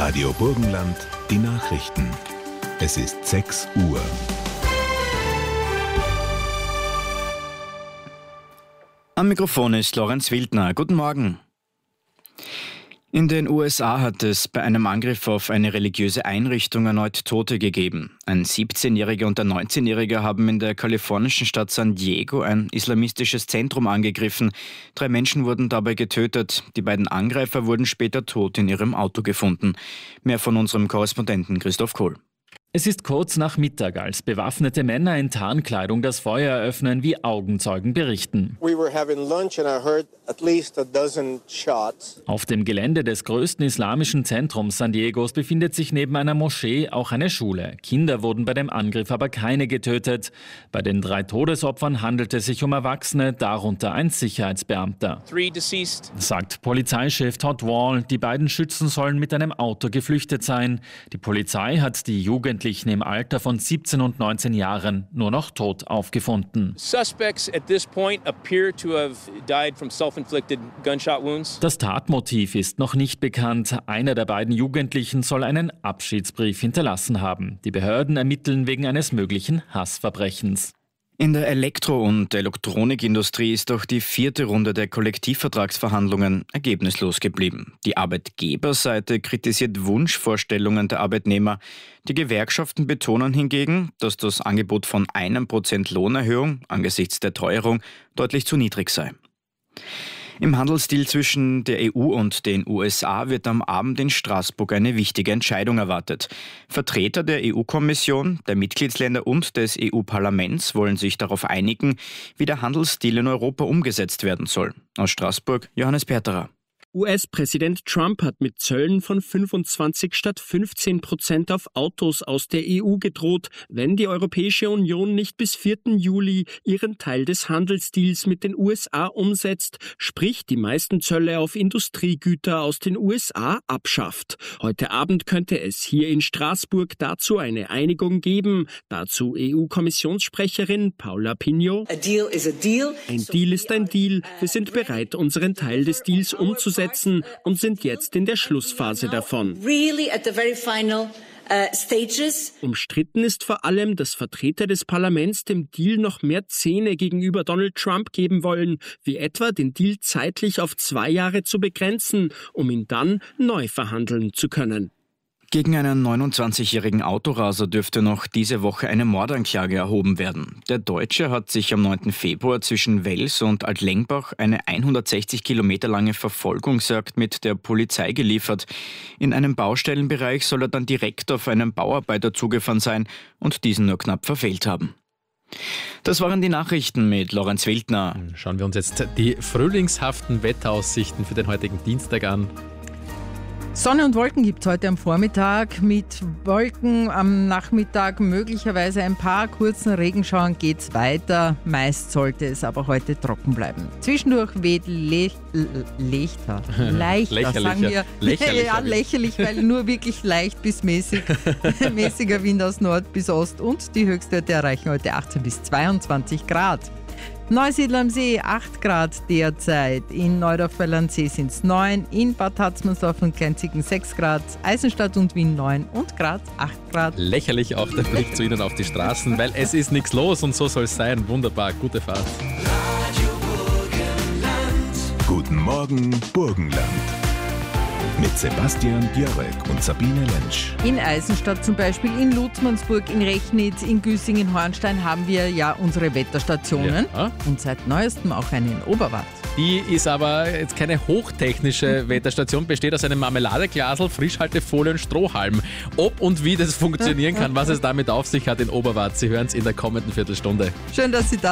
Radio Burgenland, die Nachrichten. Es ist 6 Uhr. Am Mikrofon ist Lorenz Wildner. Guten Morgen. In den USA hat es bei einem Angriff auf eine religiöse Einrichtung erneut Tote gegeben. Ein 17-Jähriger und ein 19-Jähriger haben in der kalifornischen Stadt San Diego ein islamistisches Zentrum angegriffen. 3 Menschen wurden dabei getötet. Die beiden Angreifer wurden später tot in ihrem Auto gefunden. Mehr von unserem Korrespondenten Christoph Kohl. Es ist kurz nach Mittag, als bewaffnete Männer in Tarnkleidung das Feuer eröffnen, wie Augenzeugen berichten. Auf dem Gelände des größten islamischen Zentrums San Diegos befindet sich neben einer Moschee auch eine Schule. Kinder wurden bei dem Angriff aber keine getötet. Bei den 3 Todesopfern handelt es sich um Erwachsene, darunter ein Sicherheitsbeamter. Sagt Polizeichef Todd Wall, die beiden Schützen sollen mit einem Auto geflüchtet sein. Die Polizei hat die Jugendlichen im Alter von 17 und 19 Jahren nur noch tot aufgefunden. Das Tatmotiv ist noch nicht bekannt. Einer der beiden Jugendlichen soll einen Abschiedsbrief hinterlassen haben. Die Behörden ermitteln wegen eines möglichen Hassverbrechens. In der Elektro- und Elektronikindustrie ist auch die 4. Runde der Kollektivvertragsverhandlungen ergebnislos geblieben. Die Arbeitgeberseite kritisiert Wunschvorstellungen der Arbeitnehmer. Die Gewerkschaften betonen hingegen, dass das Angebot von 1% Lohnerhöhung angesichts der Teuerung deutlich zu niedrig sei. Im Handelsdeal zwischen der EU und den USA wird am Abend in Straßburg eine wichtige Entscheidung erwartet. Vertreter der EU-Kommission, der Mitgliedsländer und des EU-Parlaments wollen sich darauf einigen, wie der Handelsdeal in Europa umgesetzt werden soll. Aus Straßburg, Johannes Perterer. US-Präsident Trump hat mit Zöllen von 25 statt 15% auf Autos aus der EU gedroht, wenn die Europäische Union nicht bis 4. Juli ihren Teil des Handelsdeals mit den USA umsetzt, sprich die meisten Zölle auf Industriegüter aus den USA abschafft. Heute Abend könnte es hier in Straßburg dazu eine Einigung geben. Dazu EU-Kommissionssprecherin Paula Pinho. A deal is a deal. Ein Deal ist ein Deal. Wir sind bereit, unseren Teil des Deals umzusetzen und sind jetzt in der Schlussphase davon. Umstritten ist vor allem, dass Vertreter des Parlaments dem Deal noch mehr Zähne gegenüber Donald Trump geben wollen, wie etwa den Deal zeitlich auf 2 Jahre zu begrenzen, um ihn dann neu verhandeln zu können. Gegen einen 29-jährigen Autoraser dürfte noch diese Woche eine Mordanklage erhoben werden. Der Deutsche hat sich am 9. Februar zwischen Wels und Altlengbach eine 160 Kilometer lange Verfolgungsjagd mit der Polizei geliefert. In einem Baustellenbereich soll er dann direkt auf einen Bauarbeiter zugefahren sein und diesen nur knapp verfehlt haben. Das waren die Nachrichten mit Lorenz Wildner. Schauen wir uns jetzt die frühlingshaften Wetteraussichten für den heutigen Dienstag an. Sonne und Wolken gibt es heute am Vormittag. Mit Wolken am Nachmittag möglicherweise ein paar kurzen Regenschauern geht es weiter. Meist sollte es aber heute trocken bleiben. Zwischendurch weht leichter, sagen wir. Lächerlich. Ja, lächerlich, weil nur wirklich leicht bis mäßiger Wind aus Nord bis Ost und die Höchstwerte erreichen heute 18 bis 22 Grad. Neusiedl am See 8 Grad derzeit, in Neudorf-Weilernsee sind es 9, in Bad Hatzmannsdorf und Kleinzicken 6 Grad, Eisenstadt und Wien 9 und Graz 8 Grad. Lächerlich auch der Blick zu Ihnen auf die Straßen, weil es ist nichts los und so soll es sein. Wunderbar, gute Fahrt. Guten Morgen, Burgenland. Mit Sebastian Björek und Sabine Lentsch. In Eisenstadt zum Beispiel, in Lutzmannsburg, in Rechnitz, in Güssing, in Hornstein haben wir ja unsere Wetterstationen. Ja. Und seit neuestem auch eine in Oberwart. Die ist aber jetzt keine hochtechnische Wetterstation, besteht aus einem Marmeladeglasel, Frischhaltefolie und Strohhalm. Ob und wie das funktionieren kann, was es damit auf sich hat in Oberwart, Sie hören es in der kommenden Viertelstunde. Schön, dass Sie da